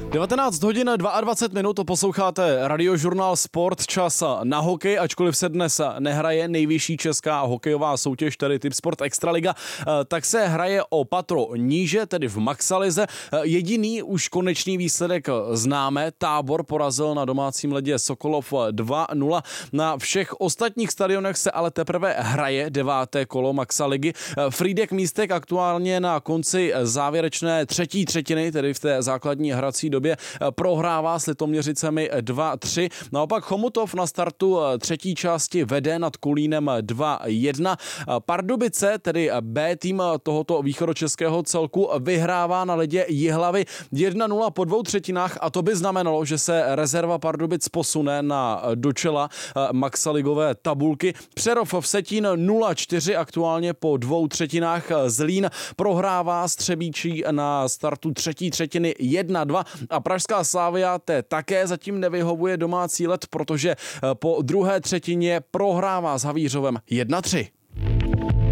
19 hodin 22 minut, to posloucháte Radiožurnál Sport, čas na hokej, ačkoliv se dnes nehraje nejvyšší česká hokejová soutěž, tedy Tipsport Extraliga, tak se hraje o patro níže, tedy v Maxalize. Jediný už konečný výsledek známe, Tábor porazil na domácím ledě Sokolov 2-0. Na všech ostatních stadionech se ale teprve hraje 9. kolo Maxaligy. Frýdek Místek aktuálně na konci závěrečné třetí třetiny, tedy v té základní hrací době, prohrává s Litoměřicemi 2-3. Naopak Chomutov na startu třetí části vede nad Kolínem 2-1. Pardubice, tedy B tým tohoto východočeského celku, vyhrává na ledě Jihlavy 1-0 po 2 třetinách a to by znamenalo, že se rezerva Pardubic posune do čela maxaligové tabulky. Přerov Vsetín 0-4 aktuálně po 2 třetinách. Zlín prohrává s Třebíčí na startu třetí třetiny 1-2 a pražská Slavia také zatím nevyhovuje domácí led, protože po druhé třetině prohrává s Havířovem 1-3.